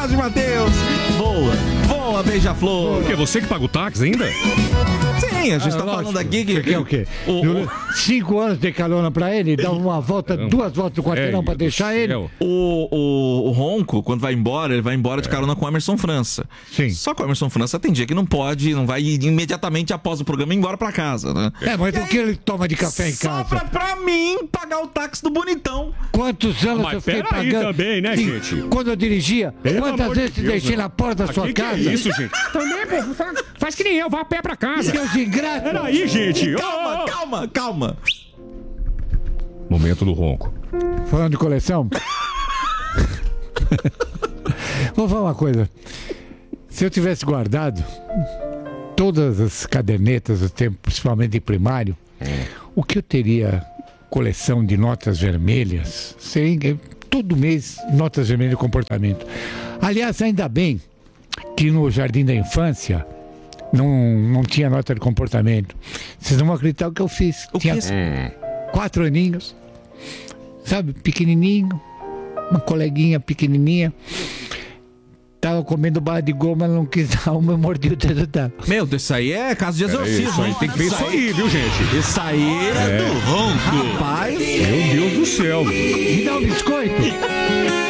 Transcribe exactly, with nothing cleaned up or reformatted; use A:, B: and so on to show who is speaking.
A: Jorge Mateus. Voa, voa, beija-flor.
B: Porque é você que paga o táxi ainda?
A: Sim, a gente
C: Ah,
A: tá
C: lógico.
A: falando aqui que...
C: Você quer o quê?
A: O, o,
C: Cinco anos de carona pra ele, dá uma volta, duas voltas do quarteirão
B: É,
C: pra deixar ele.
B: céu.
A: o, o, o Ronco, quando vai embora, ele vai embora de carona com o Emerson França.
C: Sim.
A: Só que o Emerson França tem dia que não pode, não vai ir imediatamente após o programa embora pra casa, né?
C: É, mas
A: E
C: o que ele toma de café em
A: Só
C: casa?
A: pra, pra mim pagar o táxi do bonitão.
C: Quantos anos
B: Mas
C: eu fiquei
B: peraí
C: pagando?
B: também, né,
C: Sim,
B: gente?
C: Quando eu dirigia,
B: Pelo
C: quantas
B: amor
C: vezes
B: de
C: te
B: Deus,
C: deixei
B: né?
C: na porta da
B: Ah,
C: sua
B: que que
C: casa?
B: é isso, gente? Também, pô, faz, faz que nem eu, vai a pé pra casa.
C: Seus ingratos.
B: Peraí, gente.
A: Calma,
B: Ô, ô.
A: calma, calma.
B: Momento do ronco.
C: Falando de coleção. Vou falar uma coisa. Se eu tivesse guardado todas as cadernetas do tempo, principalmente de primário, o que eu teria coleção de notas vermelhas? Seria, todo mês, notas vermelhas de comportamento. Aliás, ainda bem que no Jardim da Infância não, não tinha nota de comportamento. Vocês não vão acreditar o que eu fiz.
A: O
C: tinha
A: que?
C: quatro aninhos, sabe, pequenininho, uma coleguinha pequenininha, tava comendo barra de goma, ela não quis dar uma, eu mordi o dedo dela.
A: Meu Deus, isso aí é caso de exorcismo.
B: Isso aí tem que ver isso aí, viu, gente?
A: Isso aí é do Ronco. Rapaz.
B: Meu Deus do céu.
C: Me dá um biscoito.